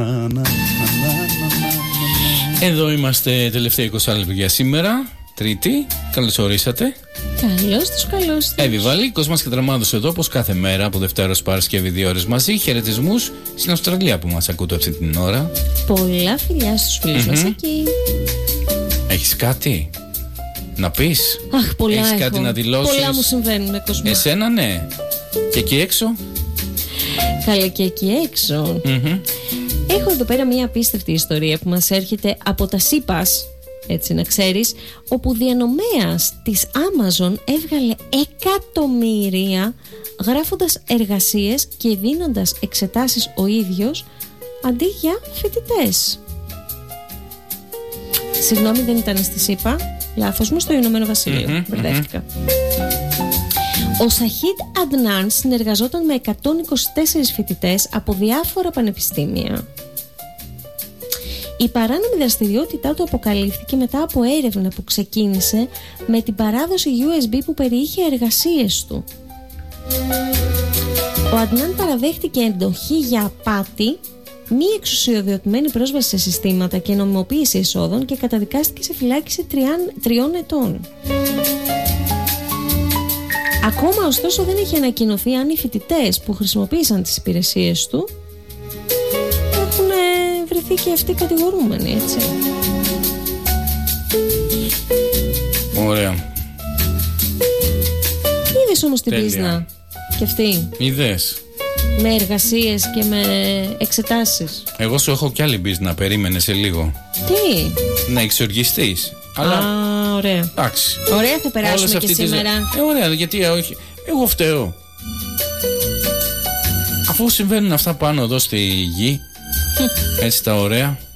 Εδώ είμαστε, τελευταία 20 λεπτά για σήμερα. Τρίτη, καλώς ορίσατε. Καλώς τους. Εύη Βαλή, Κοσμάς και Τραμάδος εδώ, όπως κάθε μέρα από Δευτέρα ως Παρασκευή 2 ώρες μαζί. Χαιρετισμούς στην Αυστραλία που μας ακούτε αυτή την ώρα. Πολλά φιλιά στους φίλους μας εκεί. Έχεις κάτι να πεις? Αχ, πολλά Έχεις έχω. κάτι να δηλώσεις? Πολλά μου συμβαίνουν, Κοσμά. Εσένα ναι. Και εκεί έξω? Καλά, και εκεί έξω. Έχω εδώ πέρα μια απίστευτη ιστορία που μας έρχεται από τα ΣΥΠΑΣ, έτσι να ξέρεις, όπου διανομέας της Amazon έβγαλε εκατομμύρια γράφοντας εργασίες και δίνοντας εξετάσεις ο ίδιος αντί για φοιτητές. Συγγνώμη, δεν ήταν στη ΣΥΠΑ, λάθος μου, στο Ηνωμένο Βασίλειο. Μπερδεύτηκα. Ο Σαχίντ Αντνάν συνεργαζόταν με 124 φοιτητές από διάφορα πανεπιστήμια. Η παράνομη δραστηριότητά του αποκαλύφθηκε μετά από έρευνα που ξεκίνησε με την παράδοση USB που περιείχε εργασίες του. Ο Αντνάν παραδέχτηκε εντοχή για απάτη, μη εξουσιοδοτημένη πρόσβαση σε συστήματα και νομιμοποίηση εσόδων και καταδικάστηκε σε φυλάκιση 3 ετών. Ακόμα ωστόσο δεν έχει ανακοινωθεί αν οι φοιτητές που χρησιμοποίησαν τις υπηρεσίες του έχουν βρεθεί και αυτοί κατηγορούμενοι, έτσι. Ωραία. Είδες όμως την πίσνα και αυτή? Είδες? Με εργασίες και με εξετάσεις. Εγώ σου έχω κι άλλη μπίζνα, περίμενε σε λίγο. Τι? Να εξοργιστείς. Αλλά... Α, ωραία. Εντάξει. Ωραία, θα περάσουμε και σήμερα. Ωραία, γιατί όχι. Εγώ φταίω. Αφού συμβαίνουν αυτά πάνω εδώ στη γη, έτσι τα ωραία.